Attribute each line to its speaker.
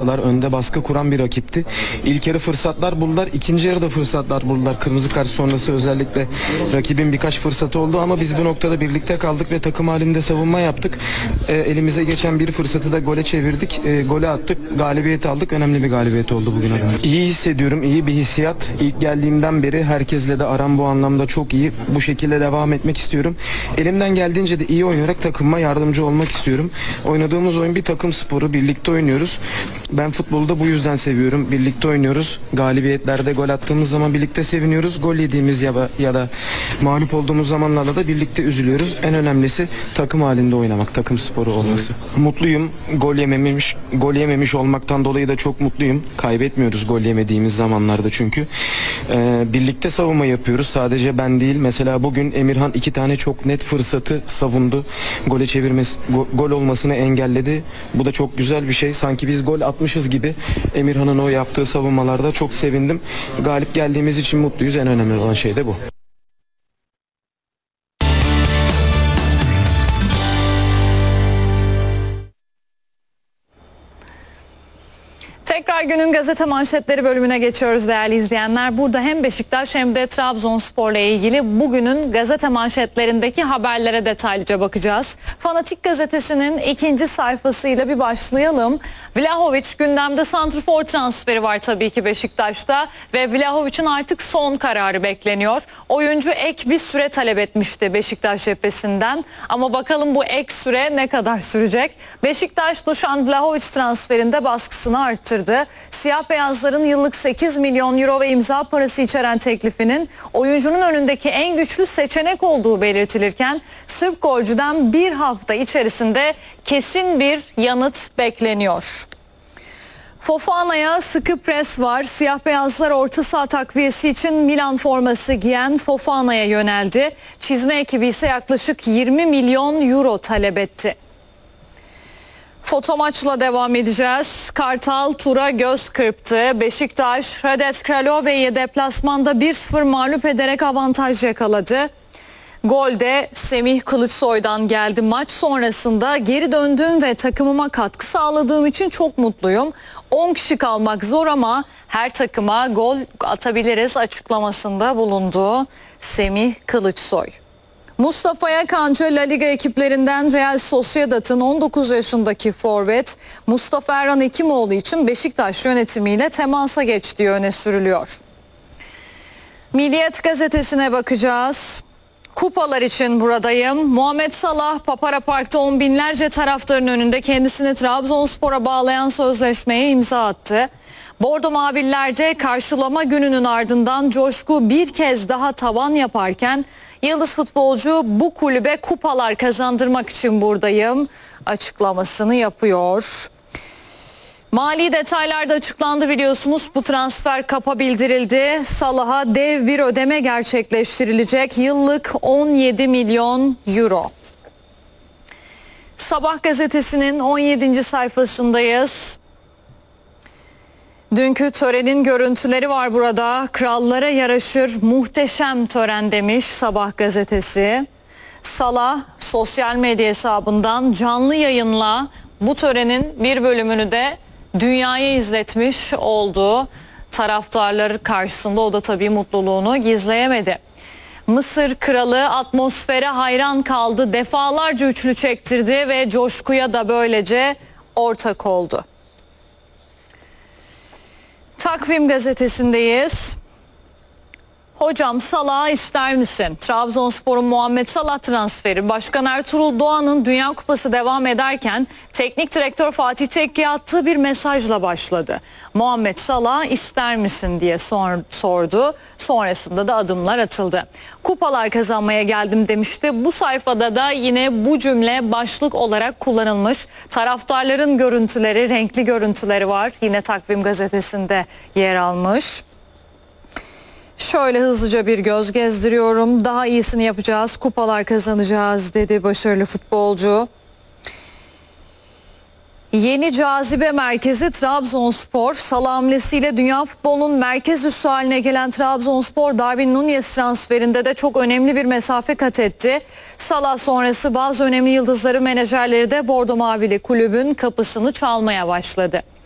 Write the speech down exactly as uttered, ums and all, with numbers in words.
Speaker 1: oynadılar. Önde baskı kuran bir rakipti. İlk yarı fırsatlar buldular. İkinci yarıda fırsatlar buldular. Kırmızı kart sonrası özellikle rakibin birkaç fırsatı oldu ama biz bu noktada birlikte kaldık ve takım halinde savunma yaptık. E, elimize geçen bir fırsatı da gole çevirdik. E, gole attık. Galibiyet aldık. Önemli bir galibiyet oldu bugün. İyi hissediyorum. İyi bir hissiyat. İlk geldiğimden beri herkesle de aram bu anlamda çok iyi. Bu şekilde devam etmek istiyorum. Elimden geldiğince de iyi oynayarak takımıma yardımcı olmak istiyorum. Oynadığımız oyun bir takım sporu. Birlikte oynuyoruz. Ben futbolu da bu yüzden seviyorum. Birlikte oynuyoruz. Galibiyetlerde gol attığımız zaman birlikte seviniyoruz. Gol yediğimiz ya da, ya da mağlup olduğumuz zamanlarda da birlikte üzülüyoruz. En önemlisi takım halinde oynamak, takım sporu olması. Mutluyum. Gol yememiş, gol yememiş olmaktan dolayı da çok mutluyum. Kaybetmiyoruz gol yemediğimiz zamanlarda çünkü. Ee, birlikte savunma yapıyoruz. Sadece ben değil. Mesela bugün Emirhan iki tane çok net fırsatı savundu. Gole çevirmesi, go, gol olmasını engelledi. Bu da çok güzel bir şey. Sanki biz gol atmışız gibi. Emirhan'ın o yaptığı savunmalarda çok sevindim. Galip geldiğimiz için mutluyuz. En önemli olan şey de bu.
Speaker 2: Tekrar günün gazete manşetleri bölümüne geçiyoruz değerli izleyenler. Burada hem Beşiktaş hem de Trabzonspor'la ilgili bugünün gazete manşetlerindeki haberlere detaylıca bakacağız. Fanatik gazetesinin ikinci sayfasıyla bir başlayalım. Vlahovic gündemde, santrfor transferi var tabii ki Beşiktaş'ta ve Vlahovic'in artık son kararı bekleniyor. Oyuncu ek bir süre talep etmişti Beşiktaş cephesinden ama bakalım bu ek süre ne kadar sürecek? Beşiktaş Dušan Vlahovic transferinde baskısını arttırdı. Siyah beyazların yıllık sekiz milyon euro ve imza parası içeren teklifinin oyuncunun önündeki en güçlü seçenek olduğu belirtilirken Sırp golcüden bir hafta içerisinde kesin bir yanıt bekleniyor. Fofana'ya sıkı pres var. Siyah beyazlar orta saha takviyesi için Milan forması giyen Fofana'ya yöneldi. Çizme ekibi ise yaklaşık yirmi milyon euro talep etti. Foto maçla devam edeceğiz. Kartal Tur'a göz kırptı. Beşiktaş, Hradec Kralove'yi deplasmanda bir sıfır mağlup ederek avantaj yakaladı. Gol de Semih Kılıçsoy'dan geldi. Maç sonrasında geri döndüğüm ve takımıma katkı sağladığım için çok mutluyum. on kişi kalmak zor ama her takıma gol atabiliriz açıklamasında bulundu Semih Kılıçsoy. Mustafa Yakancı La Liga ekiplerinden Real Sociedad'ın on dokuz yaşındaki forvet Mustafa Erhan Hekimoğlu için Beşiktaş yönetimiyle temasa geçtiği öne sürülüyor. Milliyet gazetesine bakacağız. Kupalar için buradayım. Muhammed Salah Papara Park'ta on binlerce taraftarın önünde kendisini Trabzonspor'a bağlayan sözleşmeye imza attı. Bordo Mavililer'de karşılama gününün ardından coşku bir kez daha tavan yaparken yıldız futbolcu bu kulübe kupalar kazandırmak için buradayım açıklamasını yapıyor. Mali detaylar da açıklandı biliyorsunuz. Bu transfer kapa bildirildi. Salah'a dev bir ödeme gerçekleştirilecek. Yıllık on yedi milyon euro. Sabah gazetesinin on yedinci sayfasındayız. Dünkü törenin görüntüleri var burada. Krallara yaraşır muhteşem tören demiş Sabah gazetesi. Salah sosyal medya hesabından canlı yayınla bu törenin bir bölümünü de dünyaya izletmiş oldu. Taraftarları karşısında o da tabii mutluluğunu gizleyemedi. Mısır kralı atmosfere hayran kaldı. Defalarca üçlü çektirdi ve coşkuya da böylece ortak oldu. Takvim gazetesindeyiz. Hocam Salah'ı ister misin? Trabzonspor'un Muhammed Salah transferi. Başkan Ertuğrul Doğan'ın Dünya Kupası devam ederken teknik direktör Fatih Tekke'ye attığı bir mesajla başladı. Muhammed Salah ister misin diye sor, sordu. Sonrasında da adımlar atıldı. Kupalar kazanmaya geldim demişti. Bu sayfada da yine bu cümle başlık olarak kullanılmış. Taraftarların görüntüleri, renkli görüntüleri var. Yine Takvim gazetesinde yer almış. Şöyle hızlıca bir göz gezdiriyorum. Daha iyisini yapacağız, kupalar kazanacağız dedi başarılı futbolcu. Yeni cazibe merkezi Trabzonspor. Salah hamlesiyle dünya futbolunun merkez üssü haline gelen Trabzonspor Darwin Núñez transferinde de çok önemli bir mesafe kat etti. Salah sonrası bazı önemli yıldızları, menajerleri de Bordo Mavili kulübün kapısını çalmaya başladı.